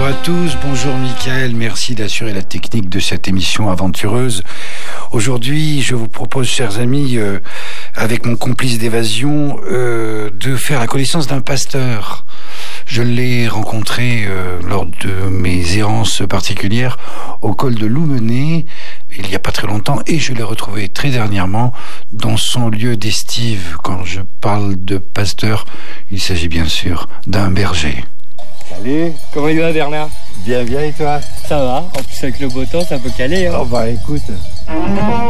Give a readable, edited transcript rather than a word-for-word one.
à tous, bonjour Mickaël, merci d'assurer la technique de cette émission aventureuse. Aujourd'hui, je vous propose, chers amis, avec mon complice d'évasion, de faire la connaissance d'un pasteur. Je l'ai rencontré lors de mes errances particulières au col de Loumené, il n'y a pas très longtemps, et je l'ai retrouvé très dernièrement dans son lieu d'estive. Quand je parle de pasteur, il s'agit bien sûr d'un berger. Salut. Comment il va, Bernard? Bien, et toi? Ça va, en plus avec le beau temps, ça peut caler. Hein. Oh bah écoute.